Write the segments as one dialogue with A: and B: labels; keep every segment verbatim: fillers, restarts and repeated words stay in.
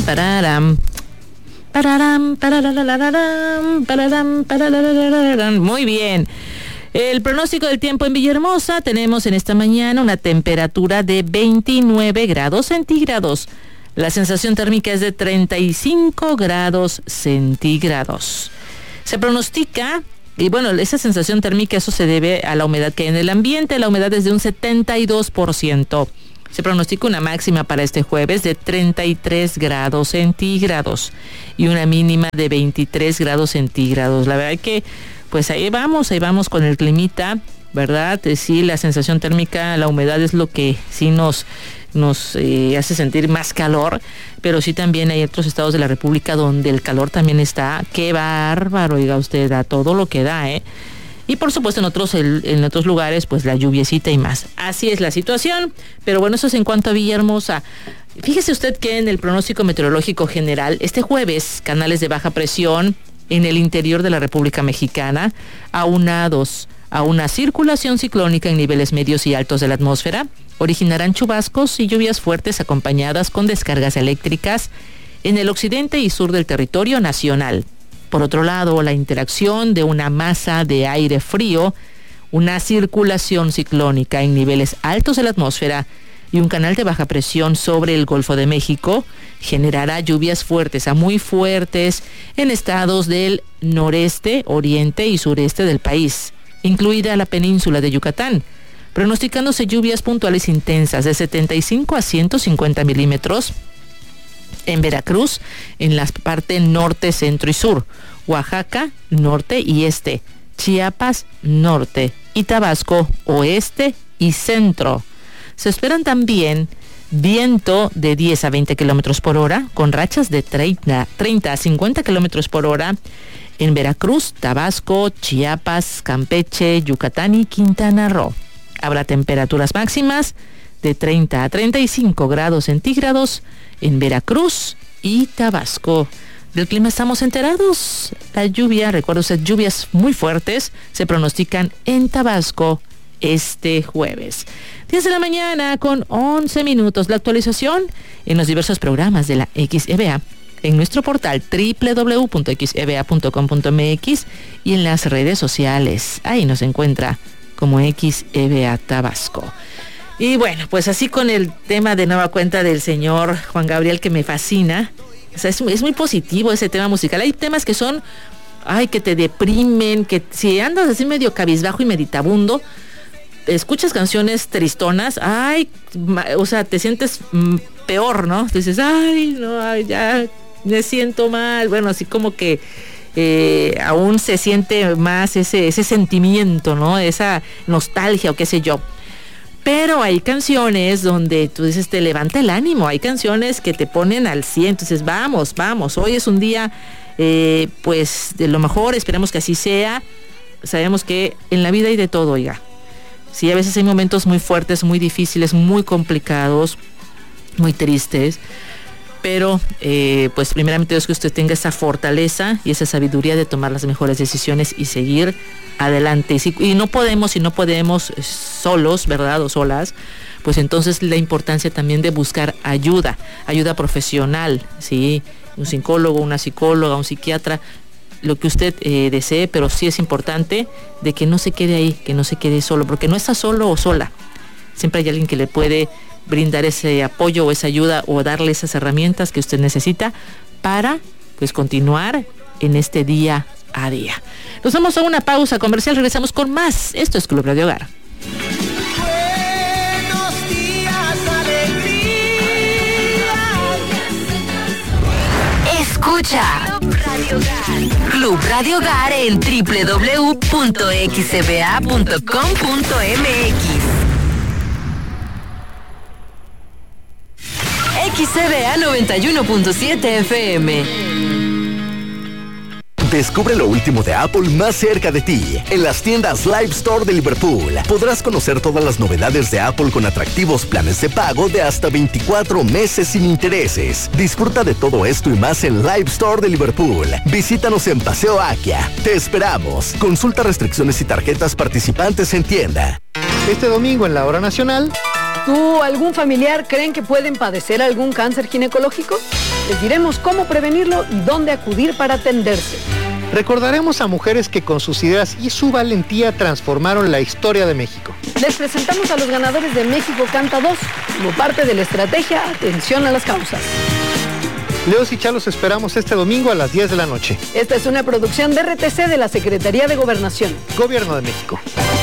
A: pararam. Pararam, parararararam, pararam, parararararam. Muy bien. El pronóstico del tiempo en Villahermosa, tenemos en esta mañana una temperatura de veintinueve grados centígrados. La sensación térmica es de treinta y cinco grados centígrados. Se pronostica, y bueno, esa sensación térmica, eso se debe a la humedad que hay en el ambiente. La humedad es de un setenta y dos por ciento. Se pronostica una máxima para este jueves de treinta y tres grados centígrados y una mínima de veintitrés grados centígrados. La verdad que, pues ahí vamos, ahí vamos con el climita, ¿verdad? Eh, sí, la sensación térmica, la humedad es lo que sí nos, nos eh, hace sentir más calor, pero sí también hay otros estados de la República donde el calor también está, qué bárbaro, oiga usted, a todo lo que da, ¿eh? Y por supuesto en otros, el, en otros lugares, pues la lluviecita y más. Así es la situación, pero bueno, eso es en cuanto a Villahermosa. Fíjese usted que en el pronóstico meteorológico general, este jueves, canales de baja presión en el interior de la República Mexicana, aunados a una circulación ciclónica en niveles medios y altos de la atmósfera, originarán chubascos y lluvias fuertes acompañadas con descargas eléctricas en el occidente y sur del territorio nacional. Por otro lado, la interacción de una masa de aire frío, una circulación ciclónica en niveles altos de la atmósfera y un canal de baja presión sobre el Golfo de México generará lluvias fuertes a muy fuertes en estados del noreste, oriente y sureste del país, incluida la península de Yucatán, pronosticándose lluvias puntuales intensas de setenta y cinco a ciento cincuenta milímetros en Veracruz, en la parte norte, centro y sur, Oaxaca, norte y este, Chiapas, norte y Tabasco, oeste y centro. Se esperan también viento de diez a veinte kilómetros por hora, con rachas de treinta, treinta a cincuenta kilómetros por hora en Veracruz, Tabasco, Chiapas, Campeche, Yucatán y Quintana Roo. Habrá temperaturas máximas de treinta a treinta y cinco grados centígrados en Veracruz y Tabasco. Del clima estamos enterados. La lluvia, recuerda usted, lluvias muy fuertes se pronostican en Tabasco este jueves. diez de la mañana con once minutos. La actualización en los diversos programas de la X E B A en nuestro portal doble u doble u doble u punto x e b a punto com punto m x y en las redes sociales. Ahí nos encuentra como X E B A Tabasco. Y bueno, pues así con el tema de nueva cuenta del señor Juan Gabriel, que me fascina. O sea, es, es muy positivo ese tema musical. Hay temas que son, ay, que te deprimen, que si andas así medio cabizbajo y meditabundo, escuchas canciones tristonas, ay, o sea, te sientes mm, peor, ¿no? Dices, ay, no, ay, ya me siento mal. Bueno, así como que eh, aún se siente más ese, ese sentimiento, ¿no? Esa nostalgia o qué sé yo. Pero hay canciones donde tú dices, te levanta el ánimo, hay canciones que te ponen al cien, entonces vamos, vamos, hoy es un día, eh, pues de lo mejor, esperemos que así sea. Sabemos que en la vida hay de todo, oiga. Sí, a veces hay momentos muy fuertes, muy difíciles, muy complicados, muy tristes, pero eh, pues primeramente Dios, que usted tenga esa fortaleza y esa sabiduría de tomar las mejores decisiones y seguir adelante. Y, si, y no podemos, si no podemos solos, ¿verdad? O solas, pues entonces la importancia también de buscar ayuda, ayuda profesional, ¿sí? Un psicólogo, una psicóloga, un psiquiatra, lo que usted eh, desee, pero sí es importante de que no se quede ahí, que no se quede solo, porque no está solo o sola. Siempre hay alguien que le puede brindar ese apoyo o esa ayuda o darle esas herramientas que usted necesita para, pues, continuar en este día a día. Nos vamos a una pausa comercial, regresamos con más. Esto es Club Radio Hogar.
B: Buenos días, alegría.
C: Escucha Club Radio Hogar, Club Radio Hogar en doble u doble u doble u punto x e b a punto com punto m x. X E B A noventa y uno punto siete F M.
D: Descubre lo último de Apple más cerca de ti. En las tiendas Live Store de Liverpool podrás conocer todas las novedades de Apple con atractivos planes de pago de hasta veinticuatro meses sin intereses. Disfruta de todo esto y más en Live Store de Liverpool. Visítanos en Paseo Akia. Te esperamos. Consulta restricciones y tarjetas participantes en tienda.
E: Este domingo en la Hora Nacional.
F: ¿Tú o algún familiar creen que pueden padecer algún cáncer ginecológico?
B: Les diremos cómo prevenirlo y dónde acudir para atenderse.
E: Recordaremos a mujeres que con sus ideas y su valentía transformaron la historia de México.
B: Les presentamos a los ganadores de México Canta dos, como parte de la estrategia Atención a las Causas.
E: Leos y Chalos esperamos este domingo a las diez de la noche.
B: Esta es una producción de R T C de la Secretaría de Gobernación.
E: Gobierno de México.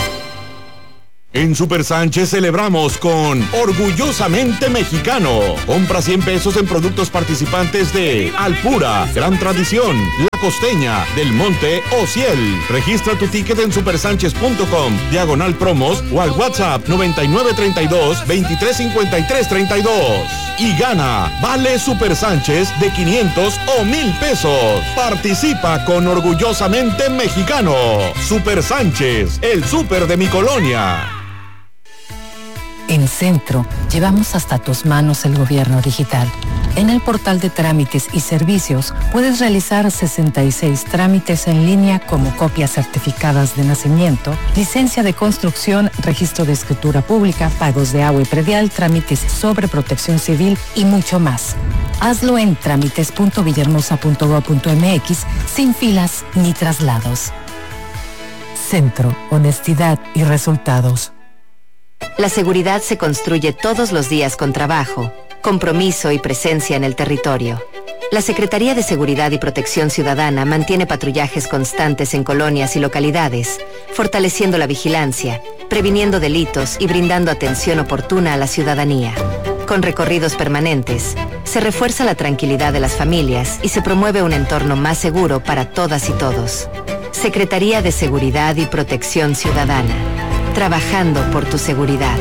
F: En Super Sánchez celebramos con Orgullosamente Mexicano. Compra cien pesos en productos participantes de Alpura, Gran Tradición, La Costeña, Del Monte o Ciel. Registra tu ticket en supersánchez punto com, diagonal promos o al WhatsApp noventa y nueve treinta y dos veintitrés cincuenta y tres treinta y dos. Y gana Vale Super Sánchez de quinientos o mil pesos. Participa con Orgullosamente Mexicano. Super Sánchez, el súper de mi colonia.
G: En Centro, llevamos hasta tus manos el gobierno digital. En el portal de trámites y servicios puedes realizar sesenta y seis trámites en línea como copias certificadas de nacimiento, licencia de construcción, registro de escritura pública, pagos de agua y predial, trámites sobre protección civil y mucho más. Hazlo en trámites punto villahermosa punto gob punto m x sin filas ni traslados. Centro, honestidad y resultados.
C: La seguridad se construye todos los días con trabajo, compromiso y presencia en el territorio. La Secretaría de Seguridad y Protección Ciudadana mantiene patrullajes constantes en colonias y localidades, fortaleciendo la vigilancia, previniendo delitos y brindando atención oportuna a la ciudadanía. Con recorridos permanentes, se refuerza la tranquilidad de las familias y se promueve un entorno más seguro para todas y todos. Secretaría de Seguridad y Protección Ciudadana. Trabajando por tu seguridad.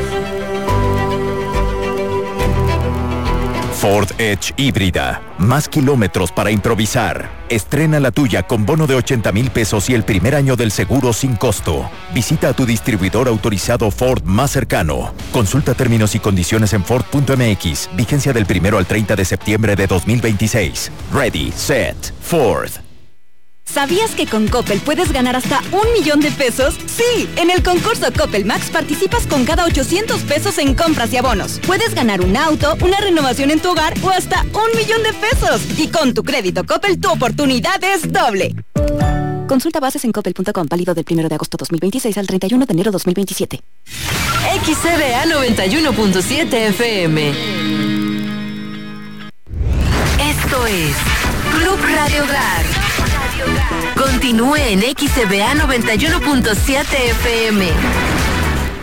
H: Ford Edge híbrida. Más kilómetros para improvisar. Estrena la tuya con bono de ochenta mil pesos y el primer año del seguro sin costo. Visita a tu distribuidor autorizado Ford más cercano. Consulta términos y condiciones en Ford punto m x. Vigencia del primero al treinta de septiembre de dos mil veintiséis. Ready, set, Ford.
I: ¿Sabías que con Coppel puedes ganar hasta un millón de pesos? Sí, en el concurso Coppel Max participas con cada ochocientos pesos en compras y abonos. Puedes ganar un auto, una renovación en tu hogar o hasta un millón de pesos. Y con tu crédito Coppel tu oportunidad es doble. Consulta bases en coppel punto com, válido del primero de agosto dos mil veintiséis al treinta y uno de enero dos mil veintisiete.
C: X C B A noventa y uno punto siete F M. Esto es Club Radio Hogar. Continúe en X C B A noventa y uno punto siete F M.